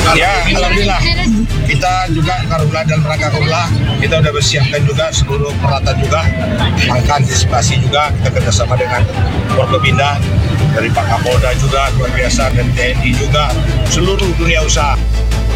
Ya, alhamdulillah. Kita juga Karhutla dan rangka Karhutla, kita udah bersiapkan juga seluruh peralatan juga, langkah antisipasi juga, kita kerjasama dengan Forkopimda, dari Pak Kapolda juga luar biasa, dan TNI juga, seluruh dunia usaha.